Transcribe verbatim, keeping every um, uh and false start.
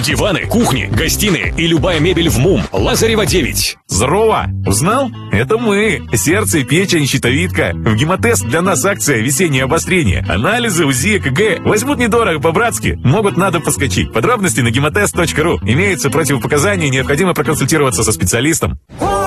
Диваны, кухни, гостиные и любая мебель в МУМ. Лазарева девять. Здорово! Узнал? Это мы. Сердце, печень, щитовидка. В гемотест для нас акция «Весеннее обострение». Анализы, УЗИ, ЭКГ. Возьмут недорого, по-братски. Могут надо поскочить. Подробности на гемотест точка ру. Имеются противопоказания, необходимо проконсультироваться со специалистом.